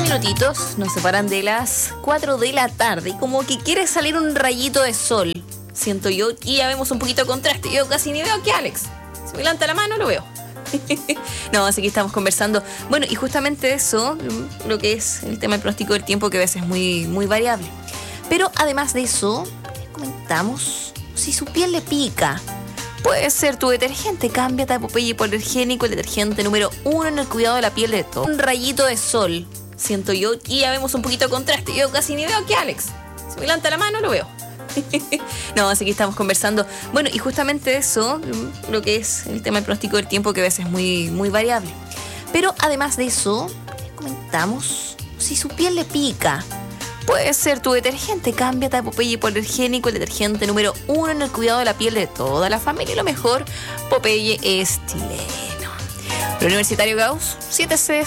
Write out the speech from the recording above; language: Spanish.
Minutitos nos separan de las 4 de la tarde y como que quiere salir un rayito de sol, siento yo, y ya vemos un poquito de contraste. Yo casi ni veo aquí a Alex. Si me levanta la mano, lo veo. No, así que estamos conversando. Bueno, y justamente eso, lo que es el tema del pronóstico del tiempo, que a veces es muy variable. Pero además de eso, comentamos si su piel le pica. Puede ser tu detergente. Cámbiate a Popeye Hipoalergénico, el detergente número 1 en el cuidado de la piel de todo. Un rayito de sol, siento yo, y ya vemos un poquito de contraste. Yo casi ni veo aquí a Alex. Si me levanta la mano, lo veo. No, así que estamos conversando. Bueno, y justamente eso, lo que es el tema del pronóstico del tiempo, que a veces es muy variable. Pero además de eso, comentamos si su piel le pica. Puede ser tu detergente. Cámbiate a Popeye Hipoalergénico, el detergente número 1 en el cuidado de la piel de toda la familia. Y lo mejor, Popeye es chileno. Preuniversitario Gauss, 7C